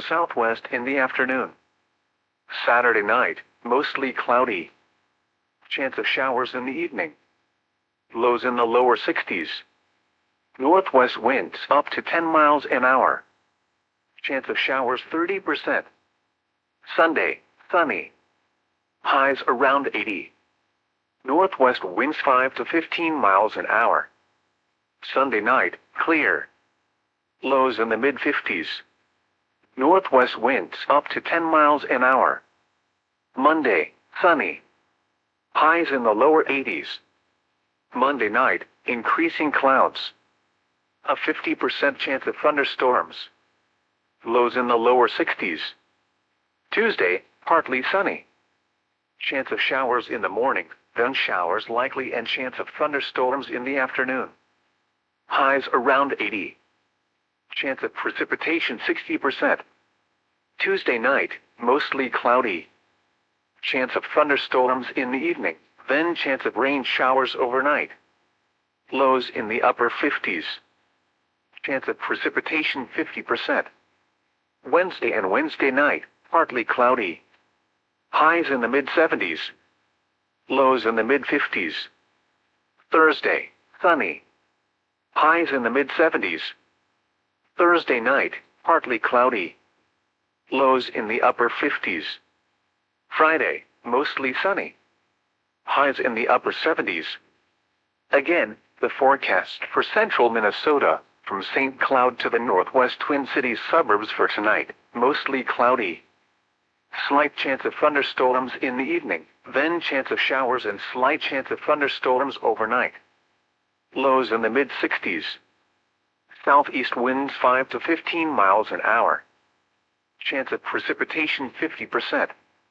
southwest in the afternoon. Saturday night, mostly cloudy. Chance of showers in the evening. Lows in the lower 60s. Northwest winds up to 10 miles an hour. Chance of showers 30%. Sunday, sunny. Highs around 80. Northwest winds 5 to 15 miles an hour. Sunday night, clear. Lows in the mid-50s. Northwest winds up to 10 miles an hour. Monday, sunny. Highs in the lower 80s. Monday night, increasing clouds. A 50% chance of thunderstorms. Lows in the lower 60s. Tuesday, partly sunny. Chance of showers in the morning, then showers likely and chance of thunderstorms in the afternoon. Highs around 80. Chance of precipitation 60%. Tuesday night, mostly cloudy. Chance of thunderstorms in the evening, then chance of rain showers overnight. Lows in the upper 50s. Chance of precipitation 50%. Wednesday and Wednesday night, partly cloudy. Highs in the mid-70s. Lows in the mid-50s. Thursday, sunny. Highs in the mid-70s. Thursday night, partly cloudy. Lows in the upper 50s. Friday, mostly sunny. Highs in the upper 70s. Again, the forecast for central Minnesota, from St. Cloud to the northwest Twin Cities suburbs for tonight, mostly cloudy. Slight chance of thunderstorms in the evening, then chance of showers and slight chance of thunderstorms overnight. Lows in the mid-60s. Southeast winds 5 to 15 miles an hour. Chance of precipitation 50%.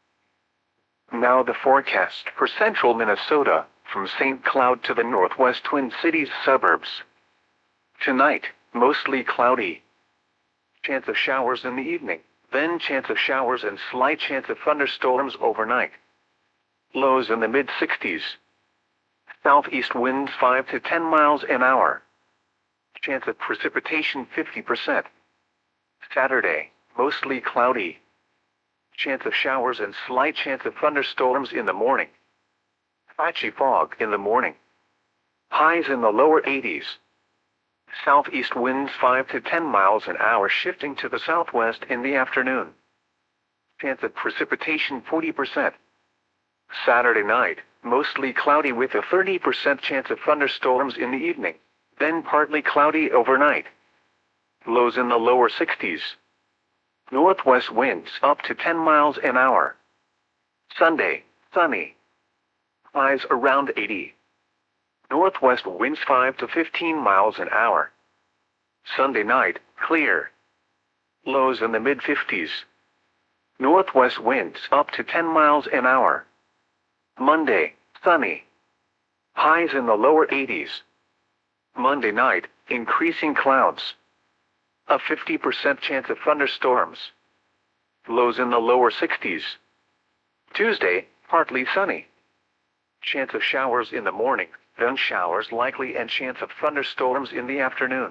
Now the forecast for central Minnesota, from St. Cloud to the northwest Twin Cities suburbs. Tonight, mostly cloudy. Chance of showers in the evening, then chance of showers and slight chance of thunderstorms overnight. Lows in the mid-60s. Southeast winds 5 to 10 miles an hour. Chance of precipitation 50%. Saturday, mostly cloudy. Chance of showers and slight chance of thunderstorms in the morning. Patchy fog in the morning. Highs in the lower 80s. Southeast winds 5 to 10 miles an hour shifting to the southwest in the afternoon. Chance of precipitation 40%. Saturday night, mostly cloudy with a 30% chance of thunderstorms in the evening, then partly cloudy overnight. Lows in the lower 60s. Northwest winds up to 10 miles an hour. Sunday, sunny. Highs around 80. Northwest winds 5 to 15 miles an hour. Sunday night, clear. Lows in the mid-50s. Northwest winds up to 10 miles an hour. Monday, sunny. Highs in the lower 80s. Monday night, increasing clouds. A 50% chance of thunderstorms. Lows in the lower 60s. Tuesday, partly sunny. Chance of showers in the morning, then showers likely and chance of thunderstorms in the afternoon.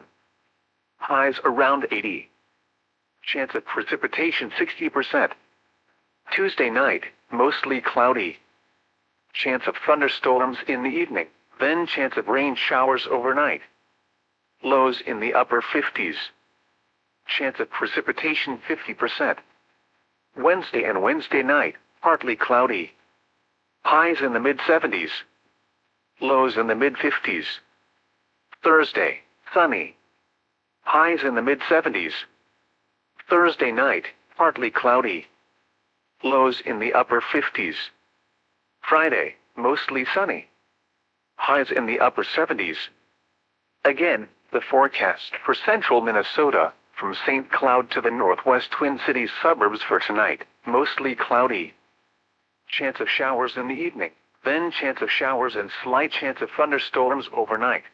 Highs around 80. Chance of precipitation 60%. Tuesday night, mostly cloudy. Chance of thunderstorms in the evening, then chance of rain showers overnight. Lows in the upper 50s. Chance of precipitation 50%. Wednesday and Wednesday night, partly cloudy. Highs in the mid-70s. Lows in the mid-50s. Thursday, sunny. Highs in the mid-70s. Thursday night, partly cloudy. Lows in the upper 50s. Friday, mostly sunny. Highs in the upper 70s. Again, the forecast for central Minnesota, from St. Cloud to the northwest Twin Cities suburbs for tonight, mostly cloudy. Chance of showers in the evening, then chance of showers and slight chance of thunderstorms overnight.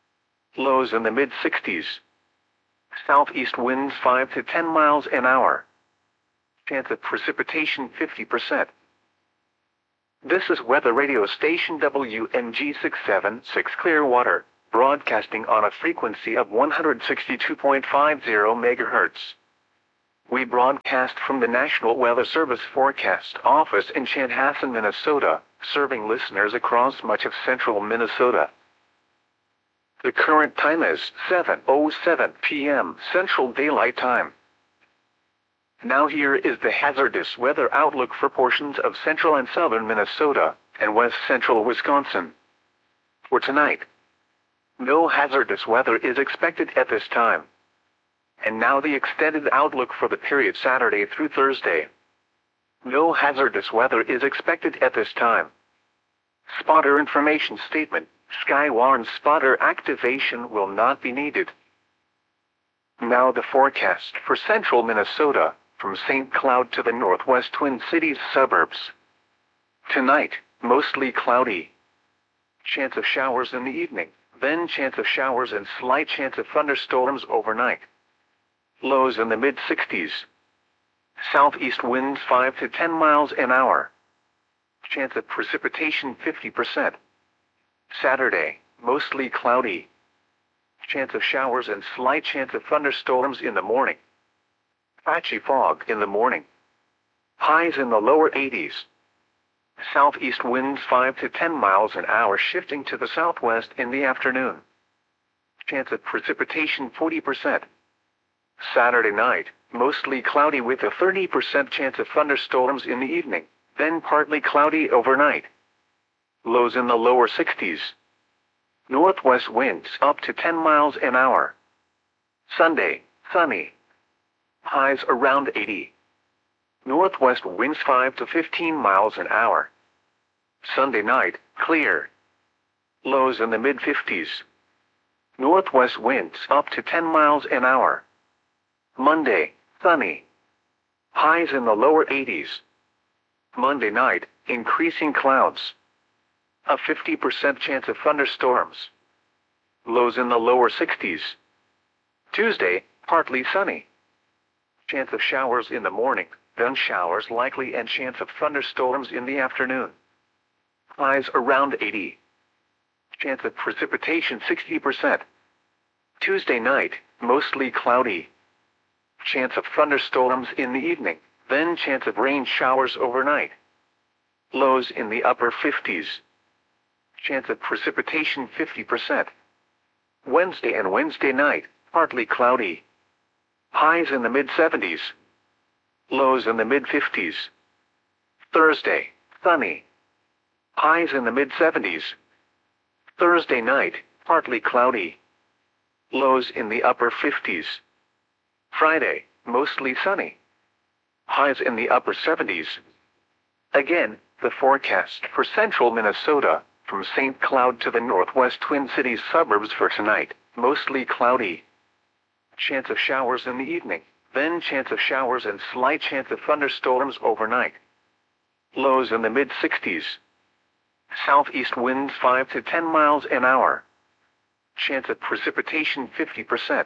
Lows in the mid-60s. Southeast winds 5 to 10 miles an hour. Chance of precipitation 50%. This is weather radio station WMG 676 Clearwater, broadcasting on a frequency of 162.50 MHz. We broadcast from the National Weather Service Forecast Office in Chanhassen, Minnesota, serving listeners across much of central Minnesota. The current time is 7:07 p.m. Central Daylight Time. Now here is the hazardous weather outlook for portions of central and southern Minnesota and west central Wisconsin. For tonight, no hazardous weather is expected at this time. And now the extended outlook for the period Saturday through Thursday. No hazardous weather is expected at this time. Spotter information statement. Skywarn spotter activation will not be needed. Now the forecast for central Minnesota, from St. Cloud to the northwest Twin Cities suburbs. Tonight, mostly cloudy. Chance of showers in the evening, then chance of showers and slight chance of thunderstorms overnight. Lows in the mid-60s. Southeast winds 5 to 10 miles an hour. Chance of precipitation 50%. Saturday, mostly cloudy. Chance of showers and slight chance of thunderstorms in the morning. Patchy fog in the morning. Highs in the lower 80s. Southeast winds 5 to 10 miles an hour shifting to the southwest in the afternoon. Chance of precipitation 40%. Saturday night, mostly cloudy with a 30% chance of thunderstorms in the evening, then partly cloudy overnight. Lows in the lower 60s. Northwest winds up to 10 miles an hour. Sunday, sunny. Highs around 80. Northwest winds 5 to 15 miles an hour. Sunday night, clear. Lows in the mid-50s. Northwest winds up to 10 miles an hour. Monday, sunny. Highs in the lower 80s. Monday night, increasing clouds. A 50% chance of thunderstorms. Lows in the lower 60s. Tuesday, partly sunny. Chance of showers in the morning, then showers likely and chance of thunderstorms in the afternoon. Highs around 80. Chance of precipitation 60%. Tuesday night, mostly cloudy. Chance of thunderstorms in the evening, then chance of rain showers overnight. Lows in the upper 50s. Chance of precipitation 50%. Wednesday and Wednesday night, partly cloudy. Highs in the mid-70s. Lows in the mid-50s. Thursday, sunny. Highs in the mid-70s. Thursday night, partly cloudy. Lows in the upper 50s. Friday, mostly sunny. Highs in the upper 70s. Again, the forecast for central Minnesota, from St. Cloud to the northwest Twin Cities suburbs for tonight, mostly cloudy. Chance of showers in the evening, then chance of showers and slight chance of thunderstorms overnight. Lows in the mid-60s. Southeast winds 5 to 10 miles an hour. Chance of precipitation 50%.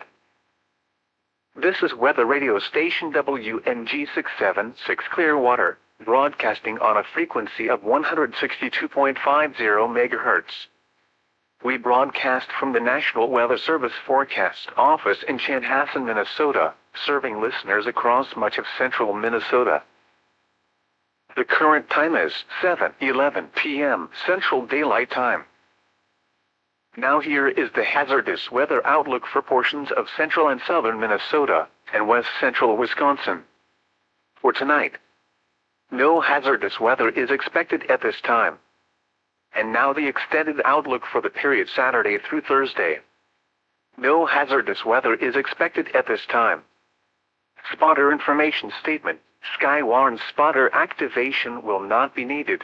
This is weather radio station WNG 676 Clearwater, broadcasting on a frequency of 162.50 MHz. We broadcast from the National Weather Service Forecast Office in Chanhassen, Minnesota, serving listeners across much of central Minnesota. The current time is 7:11 p.m. Central Daylight Time. Now here is the hazardous weather outlook for portions of central and southern Minnesota and west central Wisconsin. For tonight, no hazardous weather is expected at this time. And now the extended outlook for the period Saturday through Thursday. No hazardous weather is expected at this time. Spotter information statement. Skywarn spotter activation will not be needed.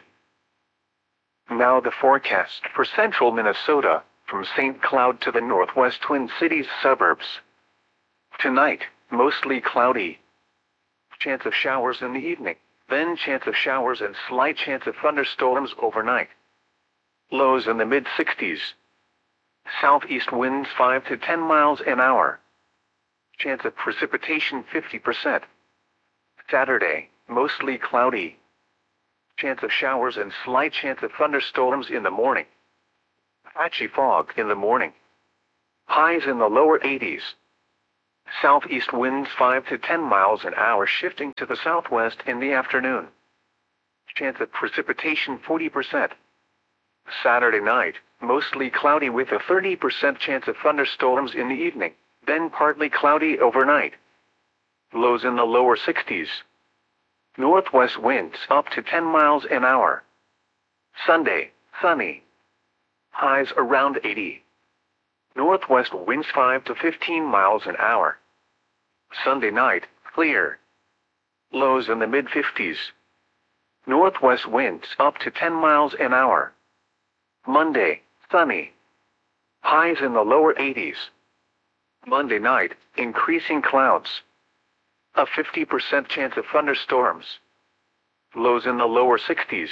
Now the forecast for central Minnesota, from St. Cloud to the northwest Twin Cities suburbs. Tonight, mostly cloudy. Chance of showers in the evening, then chance of showers and slight chance of thunderstorms overnight. Lows in the mid-60s. Southeast winds 5 to 10 miles an hour. Chance of precipitation 50%. Saturday, mostly cloudy. Chance of showers and slight chance of thunderstorms in the morning. Patchy fog in the morning. Highs in the lower 80s. Southeast winds 5 to 10 miles an hour shifting to the southwest in the afternoon. Chance of precipitation 40%. Saturday night, mostly cloudy with a 30% chance of thunderstorms in the evening, then partly cloudy overnight. Lows in the lower 60s. Northwest winds up to 10 miles an hour. Sunday, sunny. Highs around 80. Northwest winds 5 to 15 miles an hour. Sunday night, clear. Lows in the mid-50s. Northwest winds up to 10 miles an hour. Monday, sunny. Highs in the lower 80s. Monday night, increasing clouds. A 50% chance of thunderstorms. Lows in the lower 60s.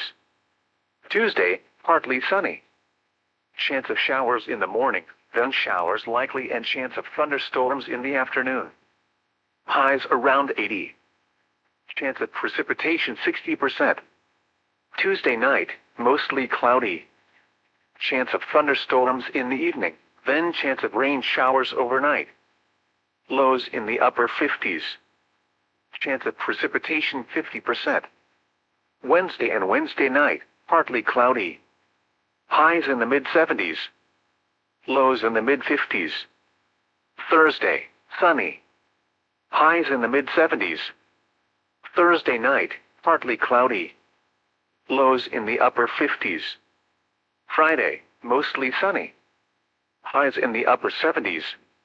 Tuesday, partly sunny. Chance of showers in the morning, then showers likely and chance of thunderstorms in the afternoon. Highs around 80. Chance of precipitation 60%. Tuesday night, mostly cloudy. Chance of thunderstorms in the evening, then chance of rain showers overnight. Lows in the upper 50s. Chance of precipitation 50%. Wednesday and Wednesday night, partly cloudy. Highs in the mid-70s. Lows in the mid-50s. Thursday, sunny. Highs in the mid-70s. Thursday night, partly cloudy. Lows in the upper 50s. Friday, mostly sunny. Highs in the upper 70s.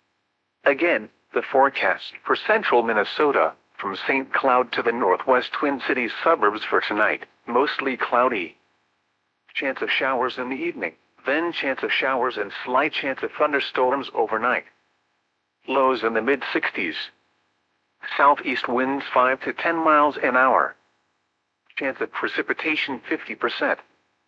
Again, the forecast for central Minnesota, from St. Cloud to the northwest Twin Cities suburbs for tonight, mostly cloudy. Chance of showers in the evening, then chance of showers and slight chance of thunderstorms overnight. Lows in the mid-60s. Southeast winds 5 to 10 miles an hour. Chance of precipitation 50%.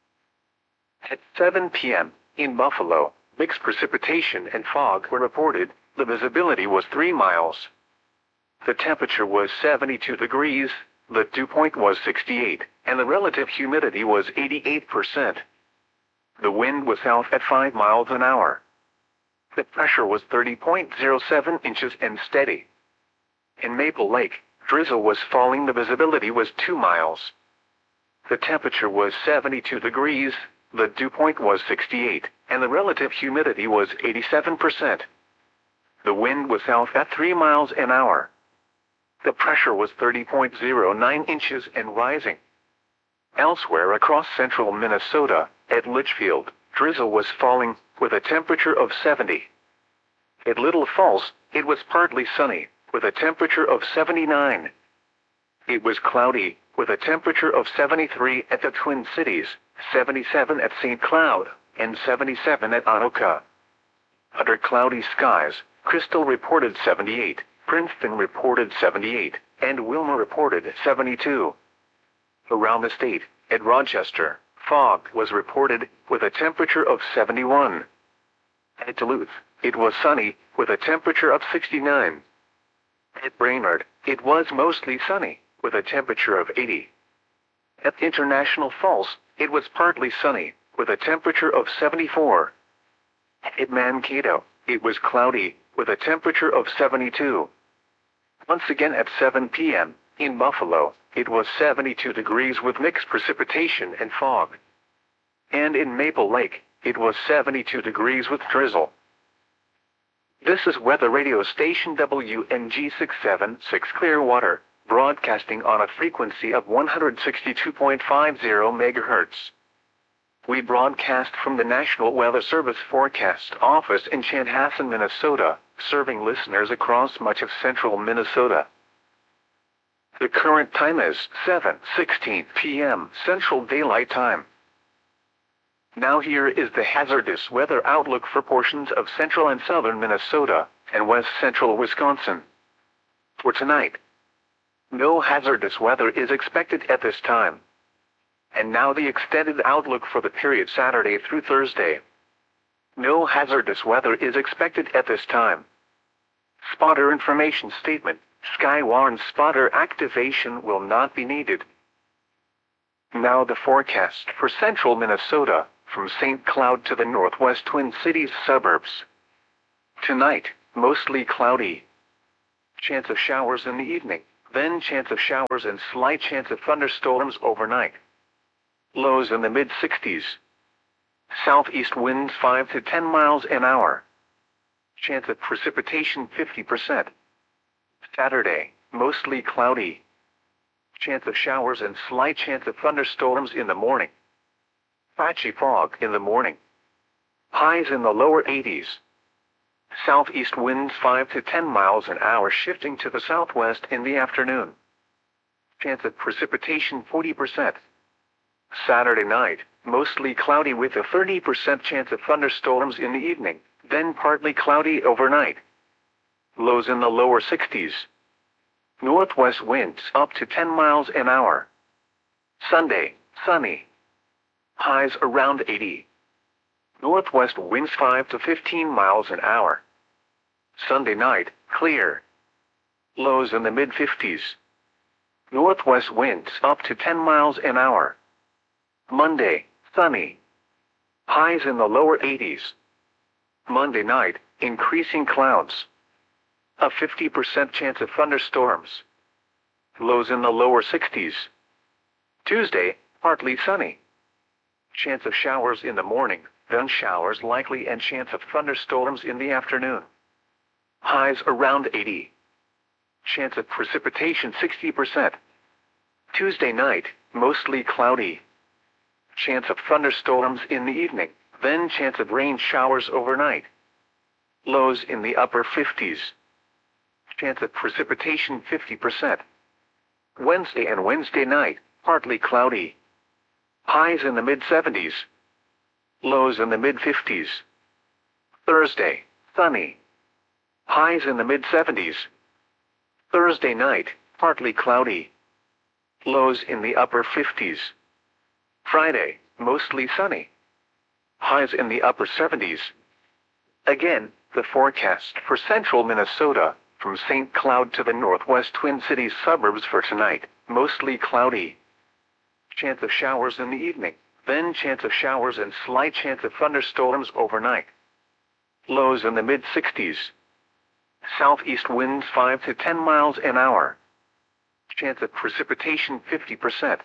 At 7 p.m., in Buffalo, mixed precipitation and fog were reported. The visibility was 3 miles. The temperature was 72 degrees, the dew point was 68, and the relative humidity was 88%. The wind was south at 5 miles an hour. The pressure was 30.07 inches and steady. In Maple Lake, drizzle was falling. The visibility was 2 miles. The temperature was 72 degrees, the dew point was 68, and the relative humidity was 87%. The wind was south at 3 miles an hour. The pressure was 30.09 inches and rising. Elsewhere across central Minnesota, at Litchfield, drizzle was falling, with a temperature of 70. At Little Falls, it was partly sunny, with a temperature of 79. It was cloudy, with a temperature of 73 at the Twin Cities, 77 at St. Cloud, and 77 at Anoka. Under cloudy skies, Crystal reported 78, Princeton reported 78, and Wilmer reported 72. Around the state, at Rochester, fog was reported, with a temperature of 71. At Duluth, it was sunny, with a temperature of 69. At Brainerd, it was mostly sunny, with a temperature of 80. At International Falls, it was partly sunny, with a temperature of 74. At Mankato, it was cloudy, with a temperature of 72. Once again at 7 p.m., in Buffalo, it was 72 degrees with mixed precipitation and fog. And in Maple Lake, it was 72 degrees with drizzle. This is weather radio station WNG 676 Clearwater, broadcasting on a frequency of 162.50 MHz. We broadcast from the National Weather Service Forecast Office in Chanhassen, Minnesota, serving listeners across much of central Minnesota. The current time is 7:16 p.m. Central Daylight Time. Now here is the hazardous weather outlook for portions of central and southern Minnesota and west central Wisconsin. For tonight, no hazardous weather is expected at this time. And now the extended outlook for the period Saturday through Thursday. No hazardous weather is expected at this time. Spotter information statement: Skywarn spotter activation will not be needed. Now the forecast for central Minnesota, from St. Cloud to the northwest Twin Cities suburbs. Tonight, mostly cloudy. Chance of showers in the evening, then chance of showers and slight chance of thunderstorms overnight. Lows in the mid-60s. Southeast winds 5 to 10 miles an hour. Chance of precipitation 50%. Saturday, mostly cloudy. Chance of showers and slight chance of thunderstorms in the morning. Patchy fog in the morning. Highs in the lower 80s. Southeast winds 5 to 10 miles an hour shifting to the southwest in the afternoon. Chance of precipitation 40%. Saturday night, mostly cloudy with a 30% chance of thunderstorms in the evening, then partly cloudy overnight. Lows in the lower 60s. Northwest winds up to 10 miles an hour. Sunday, sunny. Highs around 80. Northwest winds 5 to 15 miles an hour. Sunday night, clear. Lows in the mid-50s. Northwest winds up to 10 miles an hour. Monday, sunny. Highs in the lower 80s. Monday night, increasing clouds. A 50% chance of thunderstorms. Lows in the lower 60s. Tuesday, partly sunny. Chance of showers in the morning, then showers likely and chance of thunderstorms in the afternoon. Highs around 80. Chance of precipitation 60%. Tuesday night, mostly cloudy. Chance of thunderstorms in the evening, then chance of rain showers overnight. Lows in the upper 50s. Chance of precipitation 50%. Wednesday and Wednesday night, partly cloudy. Highs in the mid-70s. Lows in the mid-50s. Thursday, sunny. Highs in the mid-70s. Thursday night, partly cloudy. Lows in the upper 50s. Friday, mostly sunny. Highs in the upper 70s. Again, the forecast for central Minnesota, from St. Cloud to the northwest Twin Cities suburbs for tonight, mostly cloudy. Chance of showers in the evening, then chance of showers and slight chance of thunderstorms overnight. Lows in the mid-60s. Southeast winds 5 to 10 miles an hour. Chance of precipitation 50%.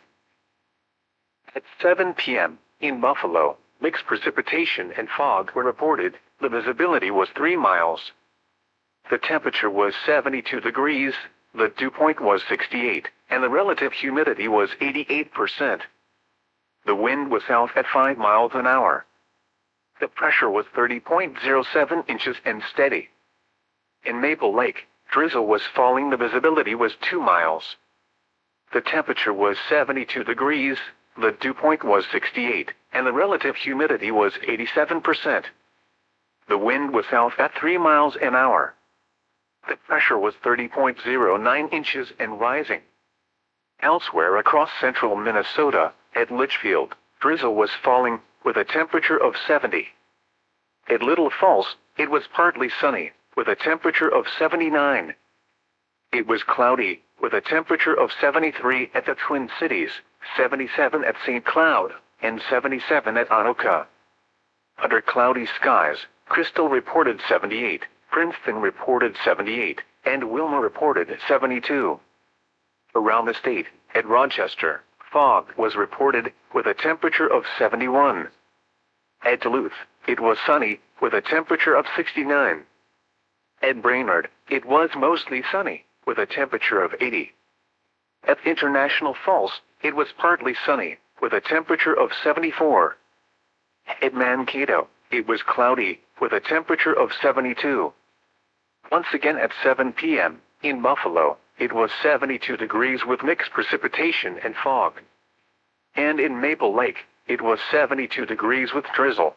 At 7 p.m., in Buffalo, mixed precipitation and fog were reported. The visibility was 3 miles. The temperature was 72 degrees, the dew point was 68, and the relative humidity was 88%. The wind was south at 5 miles an hour. The pressure was 30.07 inches and steady. In Maple Lake, drizzle was falling. The visibility was 2 miles. The temperature was 72 degrees, the dew point was 68, and the relative humidity was 87%. The wind was south at 3 miles an hour. The pressure was 30.09 inches and rising. Elsewhere across central Minnesota, at Litchfield, drizzle was falling, with a temperature of 70. At Little Falls, it was partly sunny, with a temperature of 79. It was cloudy, with a temperature of 73 at the Twin Cities, 77 at St. Cloud, and 77 at Anoka. Under cloudy skies, Crystal reported 78, Princeton reported 78, and Wilma reported 72. Around the state, at Rochester, fog was reported, with a temperature of 71. At Duluth, it was sunny, with a temperature of 69. At Brainerd, it was mostly sunny, with a temperature of 80. At International Falls, it was partly sunny, with a temperature of 74. At Mankato, it was cloudy, with a temperature of 72. Once again at 7 p.m., in Buffalo, it was 72 degrees with mixed precipitation and fog. And in Maple Lake, it was 72 degrees with drizzle.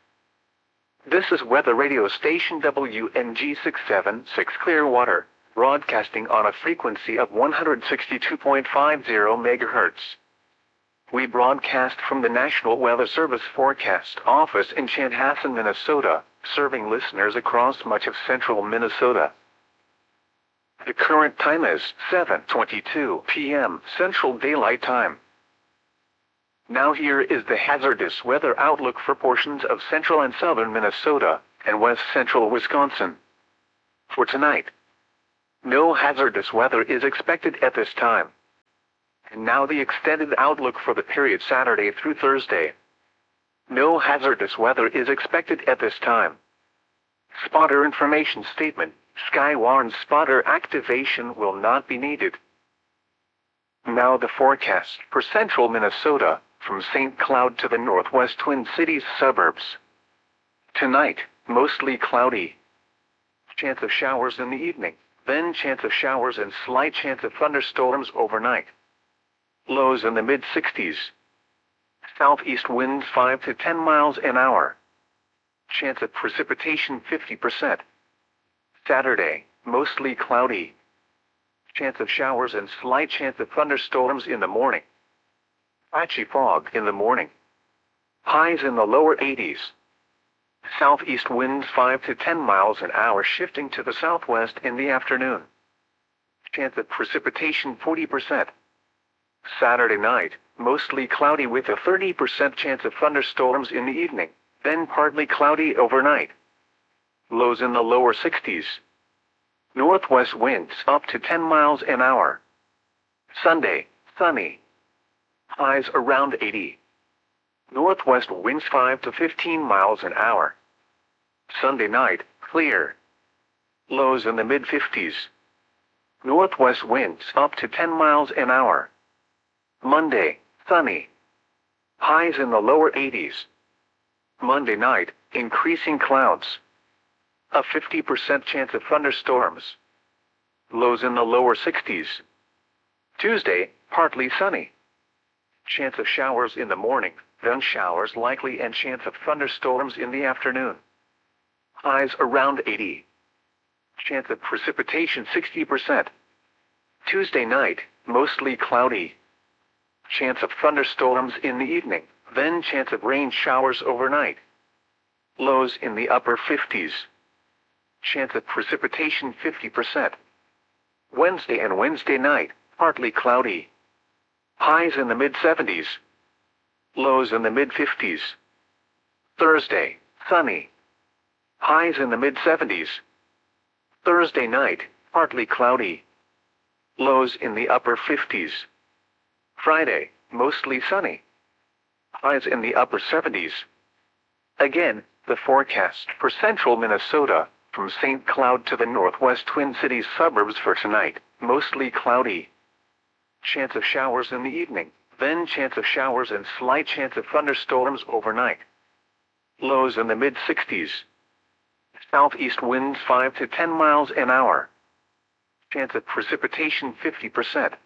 This is weather radio station WNG 676 Clearwater, broadcasting on a frequency of 162.50 MHz. We broadcast from the National Weather Service Forecast Office in Chanhassen, Minnesota, serving listeners across much of central Minnesota. The current time is 7:22 p.m. Central Daylight Time. Now here is the hazardous weather outlook for portions of central and southern Minnesota and west central Wisconsin. For tonight, No hazardous weather is expected at this time. And now the extended outlook for the period Saturday through Thursday. No hazardous weather is expected at this time. Spotter information statement. Sky warns spotter activation will not be needed. Now the forecast for central Minnesota, from St. Cloud to the northwest Twin Cities suburbs. Tonight, mostly cloudy. Chance of showers in the evening, then chance of showers and slight chance of thunderstorms overnight. Lows in the mid-60s. Southeast winds 5 to 10 miles an hour. Chance of precipitation 50%. Saturday, mostly cloudy. Chance of showers and slight chance of thunderstorms in the morning. Patchy fog in the morning. Highs in the lower 80s. Southeast winds 5 to 10 miles an hour shifting to the southwest in the afternoon. Chance of precipitation 40%. Saturday night, mostly cloudy with a 30% chance of thunderstorms in the evening, then partly cloudy overnight. Lows in the lower 60s. Northwest winds up to 10 miles an hour. Sunday, sunny. Highs around 80. Northwest winds 5 to 15 miles an hour. Sunday night, clear. Lows in the mid-50s. Northwest winds up to 10 miles an hour. Monday, sunny. Highs in the lower 80s. Monday night, increasing clouds. A 50% chance of thunderstorms. Lows in the lower 60s. Tuesday, partly sunny. Chance of showers in the morning, then showers likely and chance of thunderstorms in the afternoon. Highs around 80. Chance of precipitation 60%. Tuesday night, mostly cloudy. Chance of thunderstorms in the evening, then chance of rain showers overnight. Lows in the upper 50s. Chance of precipitation 50%. Wednesday and Wednesday night, partly cloudy. Highs in the mid-70s. Lows in the mid-50s. Thursday, sunny. Highs in the mid-70s. Thursday night, partly cloudy. Lows in the upper 50s. Friday, mostly sunny. Highs in the upper 70s. Again, the forecast for central Minnesota, from St. Cloud to the northwest Twin Cities suburbs for tonight, mostly cloudy. Chance of showers in the evening, then chance of showers and slight chance of thunderstorms overnight. Lows in the mid-60s. Southeast winds 5 to 10 miles an hour. Chance of precipitation 50%.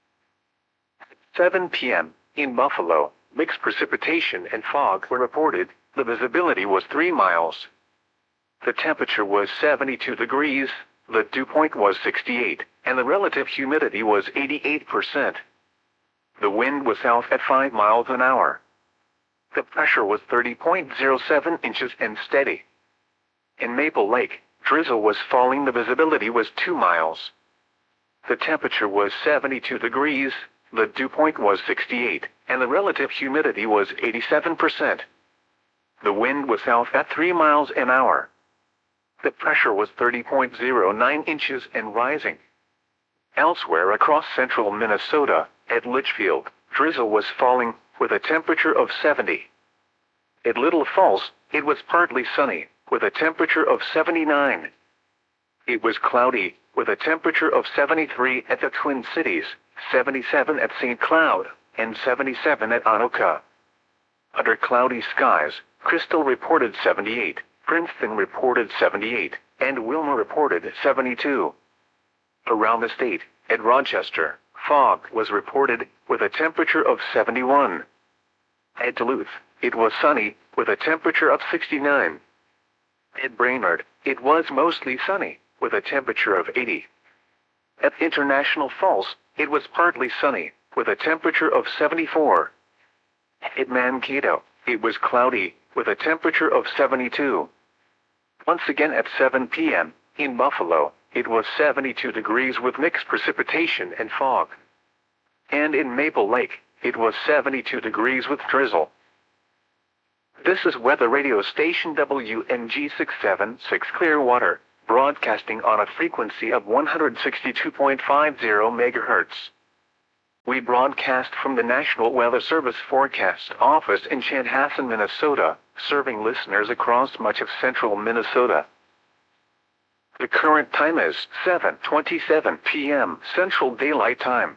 7 p.m. in Buffalo, mixed precipitation and fog were reported. The visibility was 3 miles. The temperature was 72 degrees, the dew point was 68, and the relative humidity was 88%. The wind was south at 5 miles an hour. The pressure was 30.07 inches and steady. In Maple Lake, drizzle was falling. The visibility was 2 miles. The temperature was 72 degrees, the dew point was 68, and the relative humidity was 87%. The wind was south at 3 miles an hour. The pressure was 30.09 inches and rising. Elsewhere across central Minnesota, at Litchfield, drizzle was falling, with a temperature of 70. At Little Falls, it was partly sunny, with a temperature of 79. It was cloudy, with a temperature of 73 at the Twin Cities, 77 at St. Cloud, and 77 at Anoka. Under cloudy skies, Crystal reported 78, Princeton reported 78, and Wilmer reported 72. Around the state, at Rochester, fog was reported, with a temperature of 71. At Duluth, it was sunny, with a temperature of 69. At Brainerd, it was mostly sunny, with a temperature of 80. At International Falls, it was partly sunny, with a temperature of 74. At Mankato, it was cloudy, with a temperature of 72. Once again at 7 p.m., in Buffalo, it was 72 degrees with mixed precipitation and fog. And in Maple Lake, it was 72 degrees with drizzle. This is weather radio station WNG 676 Clearwater, broadcasting on a frequency of 162.50 MHz. We broadcast from the National Weather Service Forecast Office in Chanhassen, Minnesota, serving listeners across much of central Minnesota. The current time is 7:27 p.m. Central Daylight Time.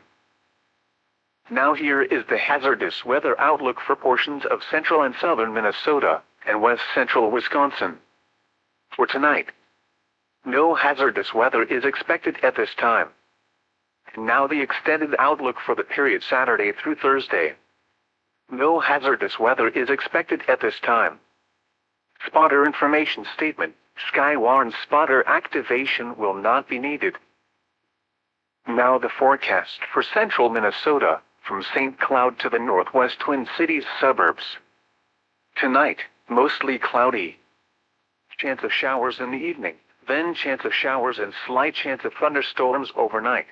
Now here is the hazardous weather outlook for portions of central and southern Minnesota and west central Wisconsin. For tonight, no hazardous weather is expected at this time. And now the extended outlook for the period Saturday through Thursday. No hazardous weather is expected at this time. Spotter information statement. Skywarn spotter activation will not be needed. Now the forecast for central Minnesota, from St. Cloud to the northwest Twin Cities suburbs. Tonight, mostly cloudy. Chance of showers in the evening, then chance of showers and slight chance of thunderstorms overnight.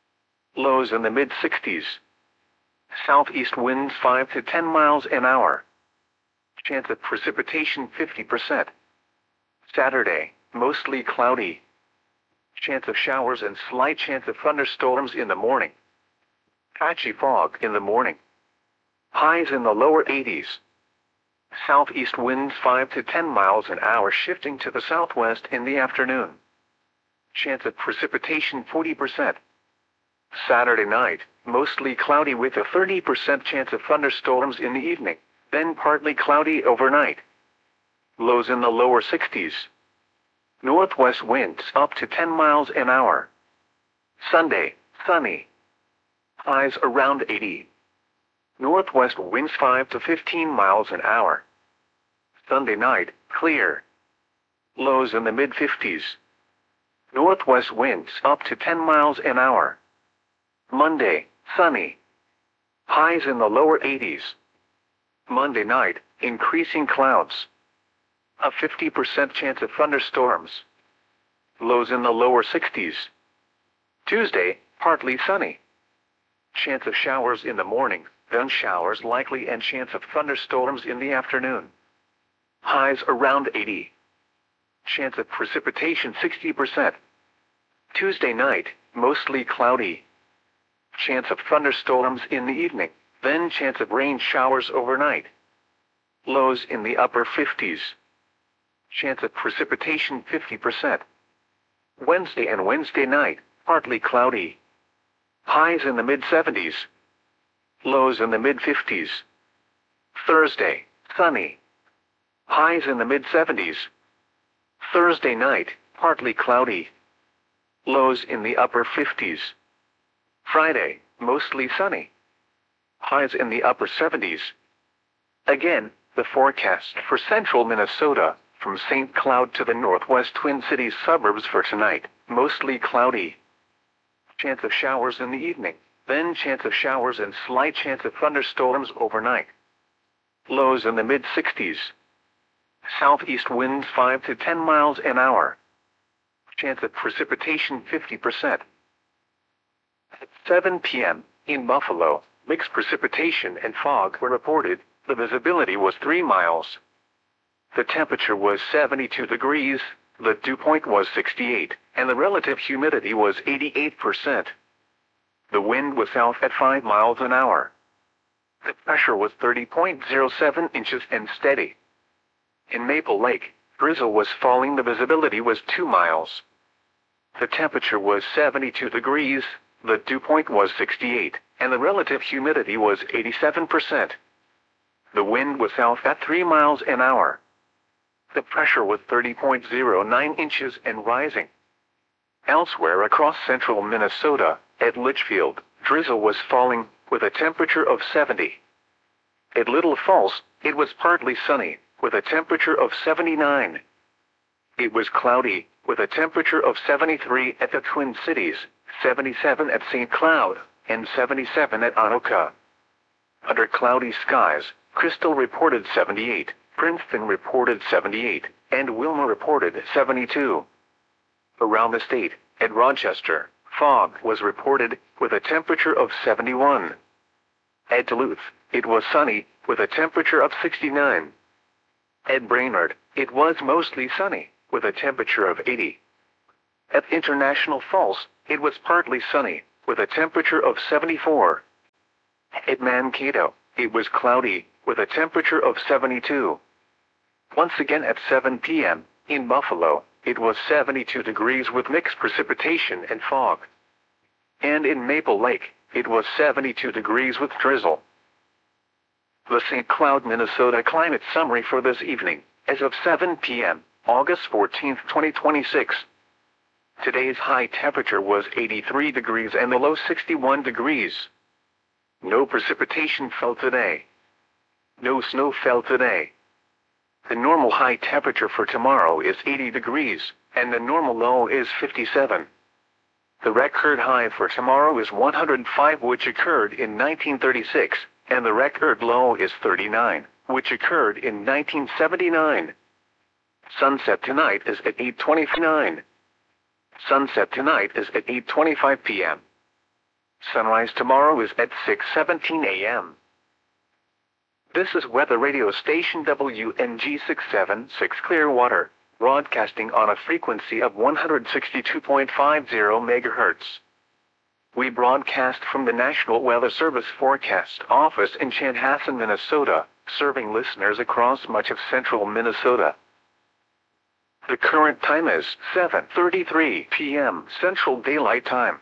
Lows in the mid-60s. Southeast winds 5 to 10 miles an hour. Chance of precipitation 50%. Saturday, mostly cloudy. Chance of showers and slight chance of thunderstorms in the morning. Patchy fog in the morning. Highs in the lower 80s. Southeast winds 5 to 10 miles an hour shifting to the southwest in the afternoon. Chance of precipitation 40%. Saturday night, mostly cloudy with a 30% chance of thunderstorms in the evening, then partly cloudy overnight. Lows in the lower 60s. Northwest winds up to 10 miles an hour. Sunday, sunny. Highs around 80. Northwest winds 5 to 15 miles an hour. Sunday night, clear. Lows in the mid-50s. Northwest winds up to 10 miles an hour. Monday, sunny. Highs in the lower 80s. Monday night, increasing clouds. A 50% chance of thunderstorms. Lows in the lower 60s. Tuesday, partly sunny. Chance of showers in the morning, then showers likely and chance of thunderstorms in the afternoon. Highs around 80. Chance of precipitation 60%. Tuesday night, mostly cloudy. Chance of thunderstorms in the evening, then chance of rain showers overnight. Lows in the upper 50s. Chance of precipitation 50%. Wednesday and Wednesday night, partly cloudy. Highs in the mid-70s. Lows in the mid-50s. Thursday, sunny. Highs in the mid-70s. Thursday night, partly cloudy. Lows in the upper 50s. Friday, mostly sunny. Highs in the upper 70s. Again, the forecast for central Minnesota, from St. Cloud to the northwest Twin Cities suburbs for tonight, mostly cloudy. Chance of showers in the evening, then chance of showers and slight chance of thunderstorms overnight. Lows in the mid-60s. Southeast winds 5 to 10 miles an hour. Chance of precipitation 50%. At 7 p.m., in Buffalo, mixed precipitation and fog were reported. The visibility was 3 miles. The temperature was 72 degrees, the dew point was 68, and the relative humidity was 88%. The wind was south at 5 miles an hour. The pressure was 30.07 inches and steady. In Maple Lake, drizzle was falling. The visibility was 2 miles. The temperature was 72 degrees, the dew point was 68, and the relative humidity was 87%. The wind was south at 3 miles an hour. The pressure was 30.09 inches and rising. Elsewhere across central Minnesota, at Litchfield, drizzle was falling, with a temperature of 70. At Little Falls, it was partly sunny, with a temperature of 79. It was cloudy, with a temperature of 73 at the Twin Cities, 77 at St. Cloud, and 77 at Anoka. Under cloudy skies, Crystal reported 78, Princeton reported 78, and Wilma reported 72. Around the state, at Rochester, fog was reported, with a temperature of 71. At Duluth, it was sunny, with a temperature of 69. At Brainerd, it was mostly sunny, with a temperature of 80. At International Falls, it was partly sunny, with a temperature of 74. At Mankato, it was cloudy, with a temperature of 72. Once again at 7 p.m., in Buffalo, it was 72 degrees with mixed precipitation and fog. And in Maple Lake, it was 72 degrees with drizzle. The St. Cloud, Minnesota climate summary for this evening, as of 7 p.m., August 14, 2026. Today's high temperature was 83 degrees and the low 61 degrees. No precipitation fell today. No snow fell today. The normal high temperature for tomorrow is 80 degrees, and the normal low is 57. The record high for tomorrow is 105, which occurred in 1936, and the record low is 39, which occurred in 1979. Sunset tonight is at 8:29. Sunset tonight is at 8:25 p.m. Sunrise tomorrow is at 6:17 a.m. This is weather radio station WNG 676 Clearwater, broadcasting on a frequency of 162.50 MHz. We broadcast from the National Weather Service Forecast Office in Chanhassen, Minnesota, serving listeners across much of central Minnesota. The current time is 7:33 p.m. Central Daylight Time.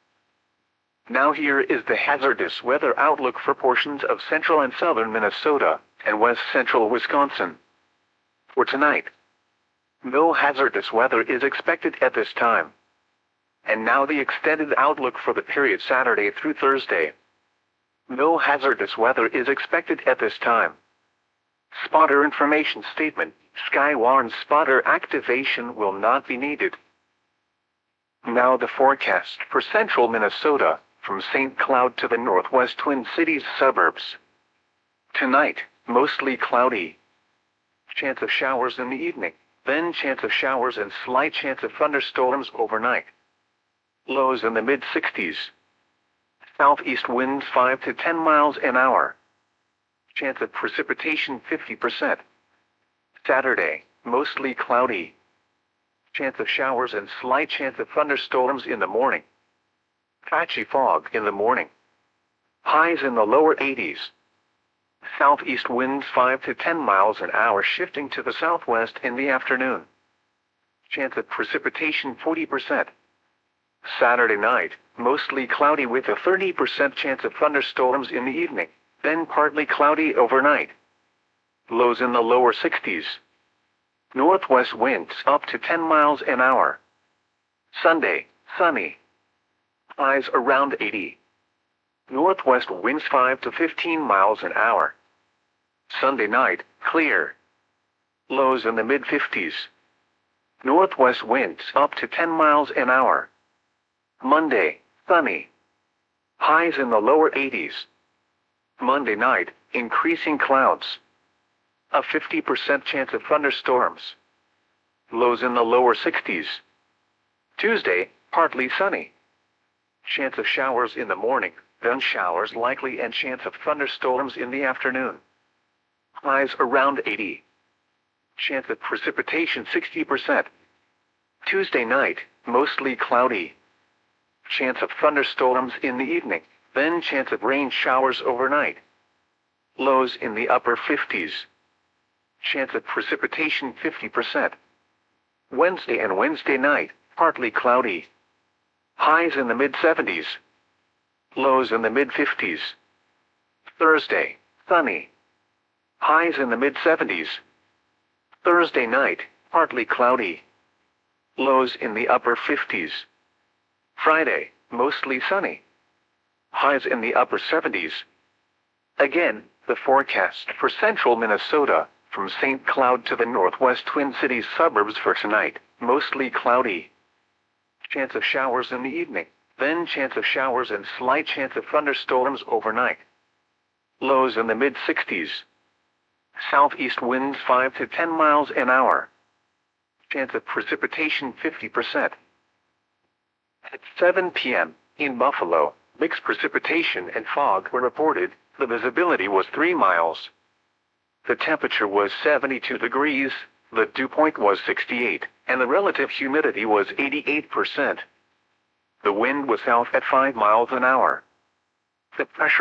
Now here is the hazardous weather outlook for portions of central and southern Minnesota, and west central Wisconsin. For tonight, no hazardous weather is expected at this time. And now the extended outlook for the period Saturday through Thursday. No hazardous weather is expected at this time. Spotter information statement: Skywarn spotter activation will not be needed. Now the forecast for central Minnesota, from St. Cloud to the northwest Twin Cities suburbs. Tonight, mostly cloudy. Chance of showers in the evening, then chance of showers and slight chance of thunderstorms overnight. Lows in the mid-60s. Southeast winds 5 to 10 miles an hour. Chance of precipitation 50%. Saturday, mostly cloudy. Chance of showers and slight chance of thunderstorms in the morning. Patchy fog in the morning. Highs in the lower 80s. Southeast winds 5 to 10 miles an hour shifting to the southwest in the afternoon. Chance of precipitation 40%. Saturday night, mostly cloudy with a 30% chance of thunderstorms in the evening, then partly cloudy overnight. Lows in the lower 60s. Northwest winds up to 10 miles an hour. Sunday, sunny. Highs around 80. Northwest winds 5 to 15 miles an hour. Sunday night, clear. Lows in the mid-50s. Northwest winds up to 10 miles an hour. Monday, sunny. Highs in the lower 80s. Monday night, increasing clouds. A 50% chance of thunderstorms. Lows in the lower 60s. Tuesday, partly sunny. Chance of showers in the morning, then showers likely and chance of thunderstorms in the afternoon. Highs around 80. Chance of precipitation 60%. Tuesday night, mostly cloudy. Chance of thunderstorms in the evening, then chance of rain showers overnight. Lows in the upper 50s. Chance of precipitation 50%. Wednesday and Wednesday night, partly cloudy. Highs in the mid-70s. Lows in the mid-50s. Thursday, sunny. Highs in the mid-70s. Thursday night, partly cloudy. Lows in the upper 50s. Friday, mostly sunny. Highs in the upper 70s. Again, the forecast for central Minnesota, from St. Cloud to the northwest Twin Cities suburbs for tonight, mostly cloudy. Chance of showers in the evening, then chance of showers and slight chance of thunderstorms overnight. Lows in the mid-60s. Southeast winds 5 to 10 miles an hour. Chance of precipitation 50%. At 7 p.m., in Buffalo, mixed precipitation and fog were reported. The visibility was 3 miles. The temperature was 72 degrees, the dew point was 68, and the relative humidity was 88%. The wind was south at 5 miles an hour. The pressure